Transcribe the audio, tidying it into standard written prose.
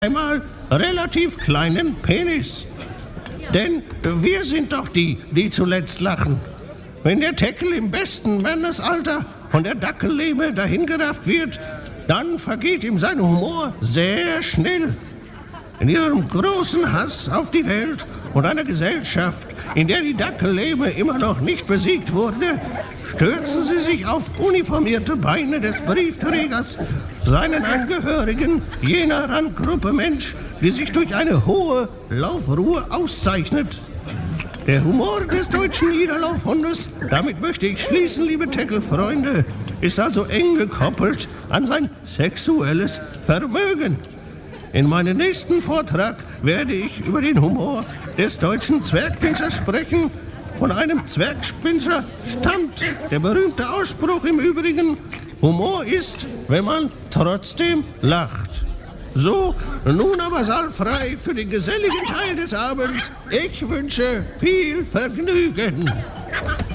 einmal relativ kleinen Penis. Denn wir sind doch die zuletzt lachen. Wenn der Teckel im besten Mannesalter von der Dackellehme dahingerafft wird, dann vergeht ihm sein Humor sehr schnell. In ihrem großen Hass auf die Welt und einer Gesellschaft, in der die Dackellehme immer noch nicht besiegt wurde, stürzen sie sich auf uniformierte Beine des Briefträgers, seinen Angehörigen, jener Randgruppe Mensch, die sich durch eine hohe Laufruhe auszeichnet. Der Humor des deutschen Niederlaufhundes, damit möchte ich schließen, liebe Teckelfreunde, ist also eng gekoppelt an sein sexuelles Vermögen. In meinem nächsten Vortrag werde ich über den Humor des deutschen Zwergpinschers sprechen. Von einem Zwergpinscher stammt der berühmte Ausspruch im Übrigen: Humor ist, wenn man trotzdem lacht. So, nun aber saal-frei für den geselligen Teil des Abends. Ich wünsche viel Vergnügen.